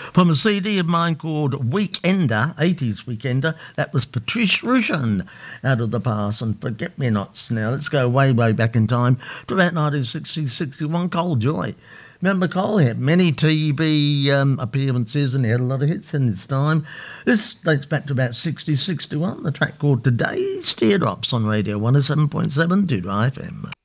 From a CD of mine called Weekender, 80s Weekender, that was Patrice Rushen, Out of the Past, and Forget-Me-Nots. Now, let's go way, way back in time to about 1960-61, Cole Joy. Remember Cole? He had many TV appearances and he had a lot of hits in his time. This dates back to about 60-61, the track called Today's Teardrops on Radio 107.7 Doo FM.